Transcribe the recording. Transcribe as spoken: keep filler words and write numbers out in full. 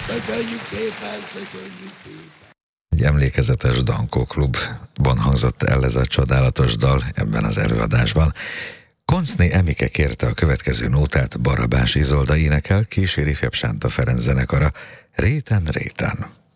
Köszönjük szépen, köszönjük szépen. Egy emlékezetes Dankó Klubban hangzott el ez a csodálatos dal ebben az előadásban. Koncné Emike kérte a következő nótát, Barabás Izolda énekel, kíséri ifjabb Sánta Ferenc zenekara, Réten, réten.